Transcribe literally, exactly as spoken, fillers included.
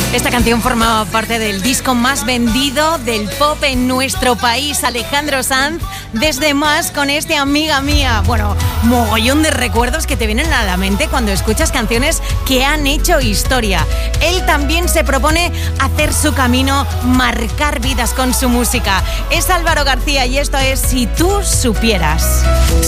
Esta canción formaba parte del disco más vendido del pop en nuestro país, Alejandro Sanz, desde Más, con este Amiga Mía. Bueno, mogollón de recuerdos que te vienen a la mente cuando escuchas canciones que han hecho historia. Él también se propone hacer su camino, marcar vidas con su música. Es Álvaro García y esto es Si tú supieras.